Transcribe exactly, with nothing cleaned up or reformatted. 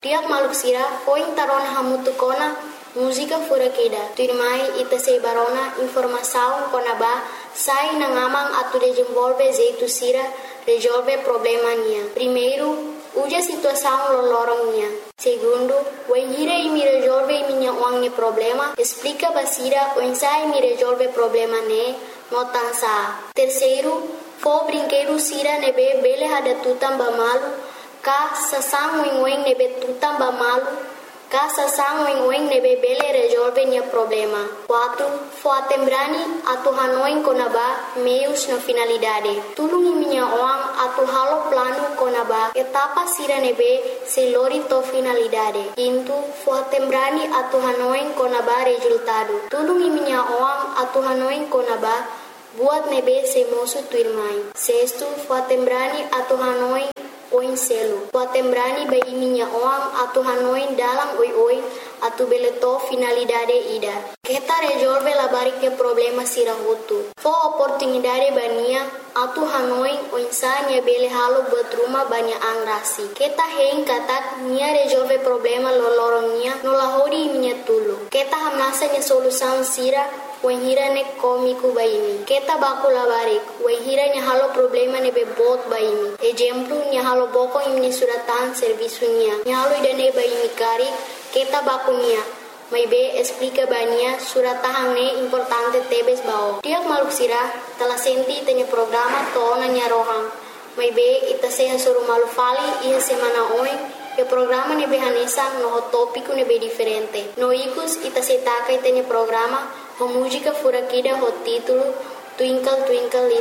Tiak maluk sira foi tarona hamutu kona música fura keda. Tuirmai ita sei barona informação konaba sai na ngamang atu desenvolve jeito sira resolve problema nia. Primeiro, uja situação lolorong nia. Segundo, o enhira e me resolve minha wangne problema. Explica basira o ensai me resolve problema ne notansa. Terceiro, fo brinquedo sira nebe bele hada tutam bamalu. Ka sasang wing wing nebe tutam bamalu. Ka sasang wing wing nebe bele resolve nia problema. Quatro, fo atembrani atu hanoin konaba meios na finalidade. Tulungi minha oang atu halo plano konaba etapa sira nebe selori to finalidade. Quinto, fo atembrani atu hanoin konaba resultado. Tulungi minha oang atu hanoin konaba buat nebe se mosu tuirmai. Sexto, fo atembrani atu hanoin oin selo. Fo atembrani bai minha oang atu hanoin dalam oi oi atu beleto finalidade ida. Kita resolve la barike problema sira hutu. Fo oportunidade bania atu hanoin oinsanya bele halo buat rumah banyak angrasi. Kita hein katak nia resolve problema lolorongnya nolahori minha tulu. Kita hamnasa nya solução sira wenhira ne komiku baimi. Kita baku labarik wenhira nya halo problema ne bebot baimi. Exemplo nya halo boko imni suratan serviço nya. Nya halo idane baimi kari kita baku nia. Mai be explica bania suratahang ne importante tebes bao. Tiak maluk sira telah senti tanya programa tona nya rohang. Mai be ita seha suruh malu fali iha semana oi. E programa ne be hanesa no tópico ne be diferente. No ikus ita setaka tanya programa ho música fura kida ho título Twinkle Twinkle